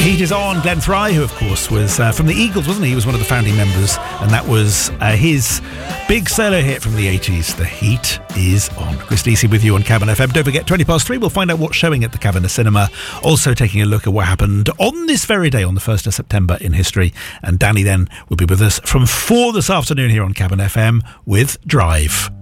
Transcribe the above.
Heat is on. Glenn Fry, who of course was from the Eagles, wasn't he? He was one of the founding members, and that was his big solo hit from the 80s. The Heat is on. Chris Deasy with you on Cavan FM. Don't forget, 3:20. We'll find out what's showing at the Cavan Cinema. Also taking a look at what happened on this very day, on the 1st of September in history. And Danny then will be with us from 4 this afternoon here on Cavan FM with Drive.